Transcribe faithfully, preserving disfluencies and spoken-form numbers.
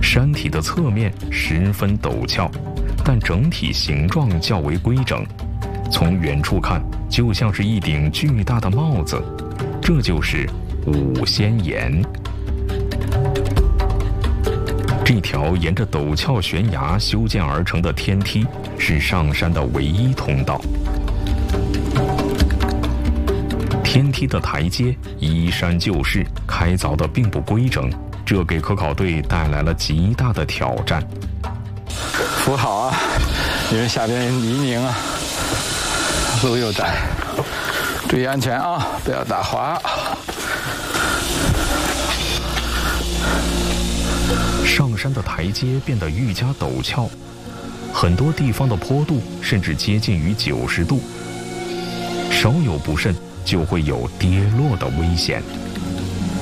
山体的侧面十分陡峭，但整体形状较为规整，从远处看就像是一顶巨大的帽子，这就是五仙岩。这条沿着陡峭悬崖修建而成的天梯是上山的唯一通道。天梯的台阶依山就势，开凿的并不规整，这给科考队带来了极大的挑战。 扶好啊，因为下边泥泞啊，路又窄，注意安全啊，不要打滑。 上山的台阶变得愈加陡峭，很多地方的坡度甚至接近于九十度，稍有不慎就会有跌落的危险。